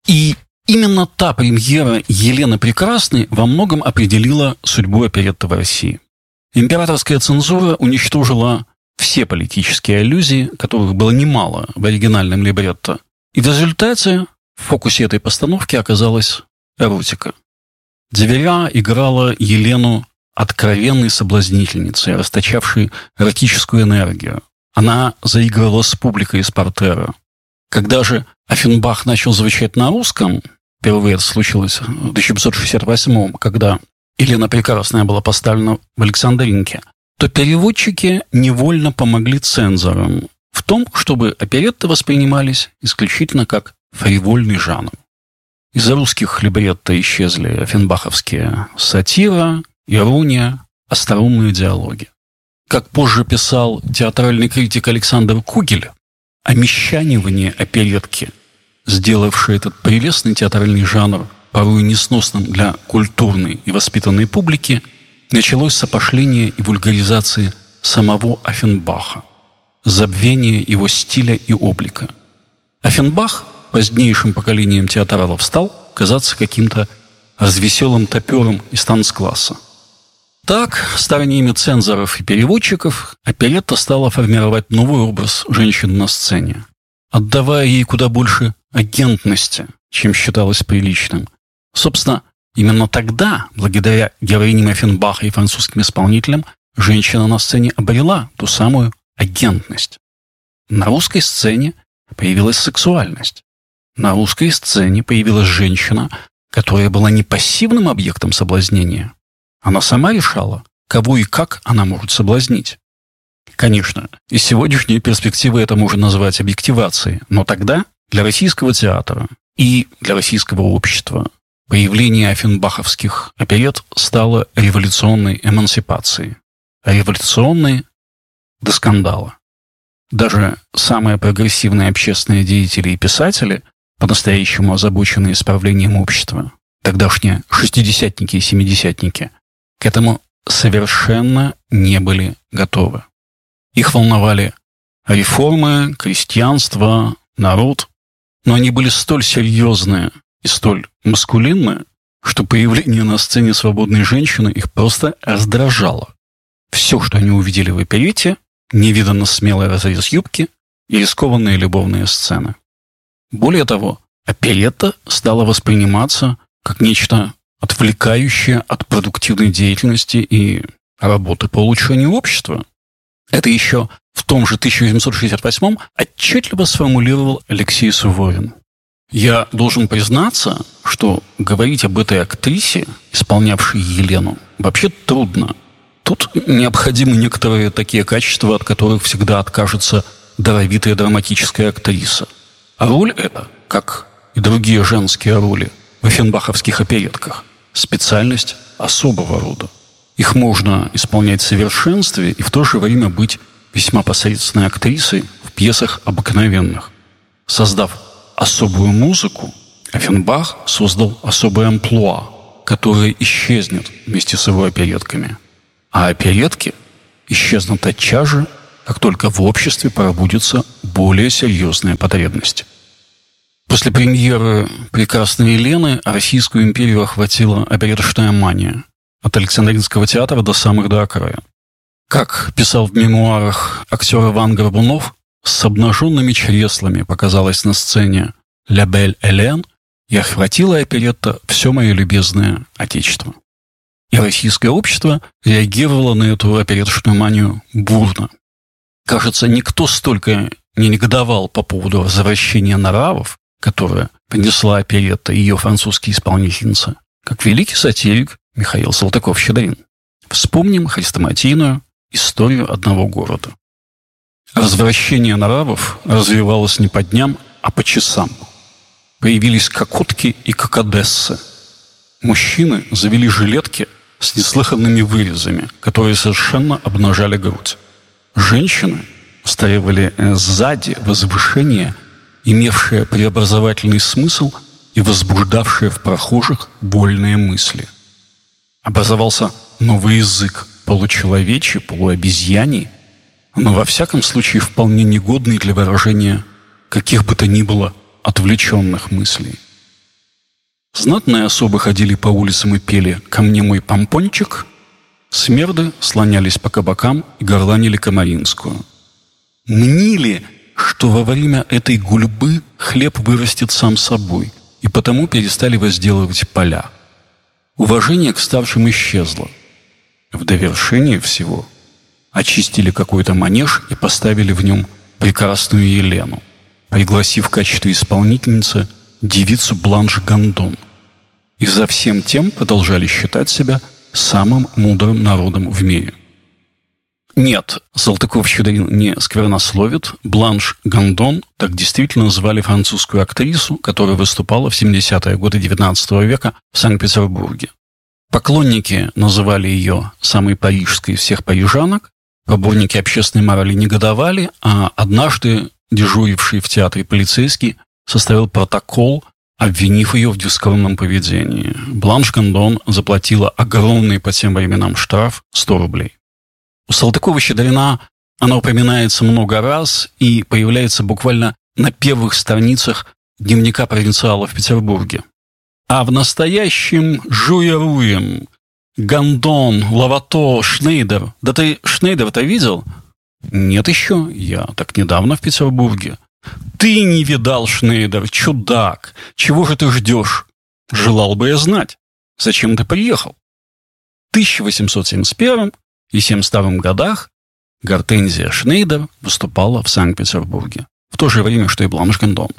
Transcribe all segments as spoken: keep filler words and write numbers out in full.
И именно та премьера «Елены Прекрасной» во многом определила судьбу оперетты в России. Императорская цензура уничтожила все политические аллюзии, которых было немало в оригинальном либретто. И в результате в фокусе этой постановки оказалась эротика. Деверя играла Елену откровенной соблазнительницей, расточавшей эротическую энергию. Она заигрывала с публикой из портера. Когда же Оффенбах начал звучать на русском, впервые это случилось в тысяча пятьсот шестьдесят восьмом, когда Елена Прекрасная была поставлена в Александринке, то переводчики невольно помогли цензорам в том, чтобы оперетты воспринимались исключительно как фривольный жанр. Из русских либретто исчезли оффенбаховские сатира, ирония, остроумные диалоги. Как позже писал театральный критик Александр Кугель, омещанивание оперетки, сделавшее этот прелестный театральный жанр порой несносным для культурной и воспитанной публики, началось с опошления и вульгаризации самого Оффенбаха, забвения его стиля и облика. Оффенбах позднейшим поколением театралов стал казаться каким-то развеселым топером из танцкласса. Так, стараниями цензоров и переводчиков, оперетта стала формировать новый образ женщины на сцене, отдавая ей куда больше агентности, чем считалось приличным. Собственно, именно тогда, благодаря героиням Оффенбаха и французским исполнителям, женщина на сцене обрела ту самую агентность. На русской сцене появилась сексуальность. На русской сцене появилась женщина, которая была не пассивным объектом соблазнения. Она сама решала, кого и как она может соблазнить. Конечно, из сегодняшней перспективы это можно назвать объективацией, но тогда для российского театра и для российского общества появление оффенбаховских оперет стало революционной эмансипацией. Революционной до скандала. Даже самые прогрессивные общественные деятели и писатели, по-настоящему озабоченные исправлением общества, тогдашние шестидесятники и семидесятники, к этому совершенно не были готовы. Их волновали реформы, крестьянство, народ, но они были столь серьезные и столь маскулинные, что появление на сцене свободной женщины их просто раздражало. Все, что они увидели в оперете, невиданно смелый разрез юбки и рискованные любовные сцены. Более того, оперетта стала восприниматься как нечто отвлекающее от продуктивной деятельности и работы по улучшению общества. Это еще в том же тысяча восемьсот шестьдесят восьмом отчетливо сформулировал Алексей Суворин. Я должен признаться, что говорить об этой актрисе, исполнявшей Елену, вообще трудно. Тут необходимы некоторые такие качества, от которых всегда откажется даровитая драматическая актриса. А роль эта, как и другие женские роли в оффенбаховских оперетках, специальность особого рода. Их можно исполнять в совершенстве и в то же время быть весьма посредственной актрисой в пьесах обыкновенных. Создав особую музыку, Оффенбах создал особое амплуа, которое исчезнет вместе с его оперетками. А оперетки исчезнут тотчас же, как только в обществе пробудятся более серьезные потребности. После премьеры «Прекрасной Елены» Российскую империю охватила опереточная мания от Александринского театра до самых до окраин. Как писал в мемуарах актер Иван Горбунов, с обнаженными чреслами показалась на сцене «Ля Бель Элен» и охватила оперетта все мое любезное отечество. И российское общество реагировало на эту опереточную манию бурно. Кажется, никто столько не негодовал по поводу возвращения нравов, которое принесла оперетта и ее французские исполнительницы, как великий сатирик Михаил Салтыков-Щедрин. Вспомним хрестоматийную историю одного города. Развращение нравов развивалось не по дням, а по часам. Появились кокотки и кокодессы. Мужчины завели жилетки с неслыханными вырезами, которые совершенно обнажали грудь. Женщины устраивали сзади возвышение, имевшее преобразовательный смысл и возбуждавшее в прохожих вольные мысли. Образовался новый язык, получеловечий, полуобезьяний, но во всяком случае вполне негодный для выражения каких бы то ни было отвлеченных мыслей. Знатные особы ходили по улицам и пели «Ко мне мой помпончик», смерды слонялись по кабакам и горланили Камаринскую. Мнили, что во время этой гульбы хлеб вырастет сам собой, и потому перестали возделывать поля. Уважение к старшим исчезло. В довершение всего очистили какой-то манеж и поставили в нем прекрасную Елену, пригласив в качестве исполнительницы девицу Бланш Гандон. И за всем тем продолжали считать себя самым мудрым народом в мире. Нет, Салтыков-Щедрин не сквернословит. Бланш Гандон, так действительно звали французскую актрису, которая выступала в семидесятые годы девятнадцатого века в Санкт-Петербурге. Поклонники называли ее самой парижской из всех парижанок, поборники общественной морали негодовали, а однажды дежуривший в театре полицейский составил протокол, обвинив ее в дискриминальном поведении. Бланш Гандон заплатила огромный по тем временам штраф сто рублей. У Салтыкова-Щедрина она упоминается много раз и появляется буквально на первых страницах дневника провинциала в Петербурге. А в настоящем жуеруем. Гандон, Лавато, Шнейдер. Да ты Шнейдер-то видел? Нет еще. Я так недавно в Петербурге. Ты не видал, Шнейдер, чудак. Чего же ты ждешь? Желал бы я знать. Зачем ты приехал? В тысяча восемьсот семьдесят первом и семьдесят втором годах Гортензия Шнейдер выступала в Санкт-Петербурге. В то же время, что и Бланш Гандон.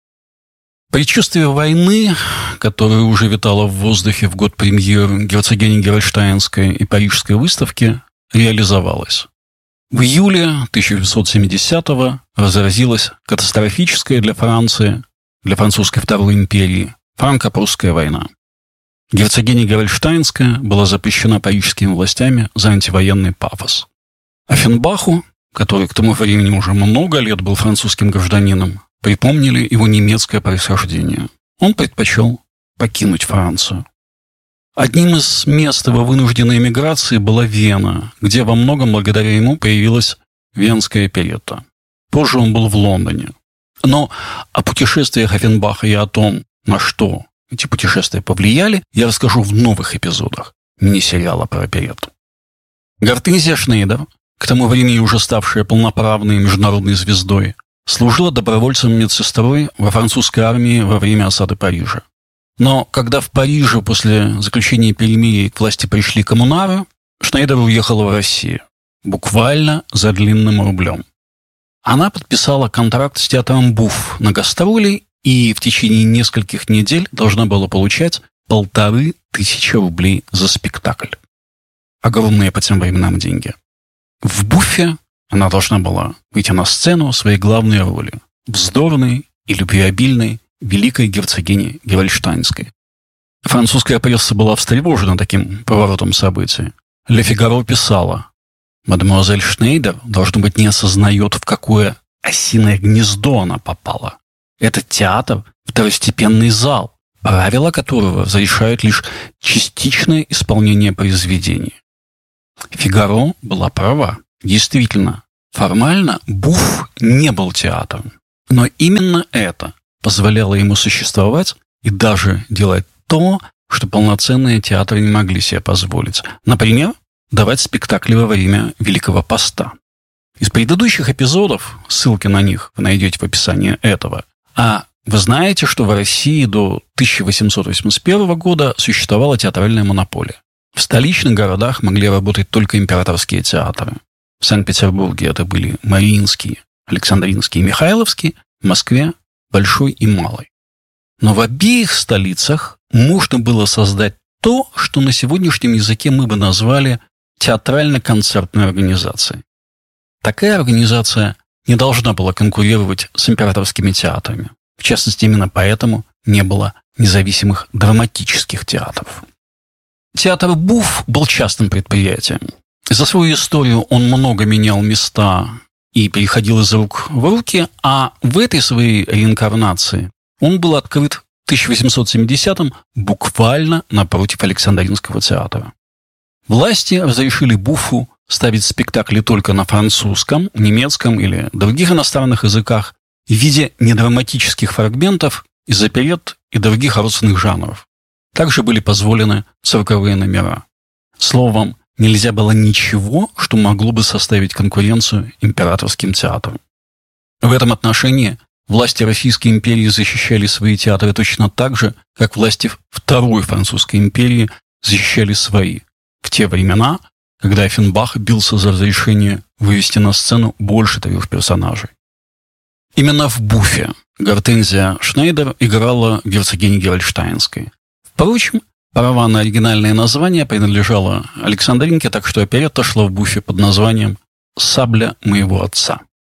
Предчувствие войны, которое уже витало в воздухе в год премьеры герцогини Герольштайнской и Парижской выставки, реализовалось. В июле тысяча девятьсот семидесятого разразилась катастрофическая для Франции, для французской Второй империи, франко-прусская война. Герцогиня Герольштайнская была запрещена парижскими властями за антивоенный пафос. Оффенбаху, который к тому времени уже много лет был французским гражданином, припомнили его немецкое происхождение. Он предпочел покинуть Францию. Одним из мест его вынужденной эмиграции была Вена, где во многом благодаря ему появилась венская оперетта. Позже он был в Лондоне. Но о путешествиях Оффенбаха и о том, на что эти путешествия повлияли, я расскажу в новых эпизодах мини-сериала про оперетту. Гортензия Шнейдер, к тому времени уже ставшая полноправной международной звездой, служила добровольцем-медсестрой во французской армии во время осады Парижа. Но когда в Париже после заключения перемирия к власти пришли коммунары, Шнейдер уехала в Россию, буквально за длинным рублем. Она подписала контракт с театром Буфф на гастроли и в течение нескольких недель должна была получать полторы тысячи рублей за спектакль. Огромные по тем временам деньги. В Буффе она должна была выйти на сцену своей главной роли – вздорной и любвеобильной великой герцогини Герольштайнской. Французская пресса была встревожена таким поворотом событий. «Ле Фигаро» писала: «Мадемуазель Шнейдер, должно быть, не осознает, в какое осиное гнездо она попала. Этот театр – второстепенный зал, правила которого разрешают лишь частичное исполнение произведений». Фигаро была права. Действительно, формально Буфф не был театром. Но именно это позволяло ему существовать и даже делать то, что полноценные театры не могли себе позволить. Например, давать спектакли во время Великого Поста. Из предыдущих эпизодов, ссылки на них вы найдете в описании этого. А вы знаете, что в России до тысяча восемьсот восемьдесят первого года существовала театральная монополия. В столичных городах могли работать только императорские театры. В Санкт-Петербурге это были Мариинский, Александринский и Михайловский, в Москве – Большой и Малый. Но в обеих столицах можно было создать то, что на сегодняшнем языке мы бы назвали театрально-концертной организацией. Такая организация не должна была конкурировать с императорскими театрами. В частности, именно поэтому не было независимых драматических театров. Театр Буфф был частным предприятием. За свою историю он много менял места и переходил из рук в руки, а в этой своей реинкарнации он был открыт в тысяча восемьсот семидесятом буквально напротив Александринского театра. Власти разрешили Буффу ставить спектакли только на французском, немецком или других иностранных языках в виде недраматических фрагментов из оперетт и других родственных жанров. Также были позволены цирковые номера. Словом, нельзя было ничего, что могло бы составить конкуренцию императорским театрам. В этом отношении власти Российской империи защищали свои театры точно так же, как власти Второй Французской империи защищали свои. В те времена, когда Оффенбах бился за разрешение вывести на сцену больше трех персонажей. Именно в «Буффе» Гортензия Шнейдер играла герцогиню Герольдштайнской. Впрочем, права на оригинальное название принадлежало Александринке, так что оперетта шла в «Буффе» под названием «Сабля моего отца».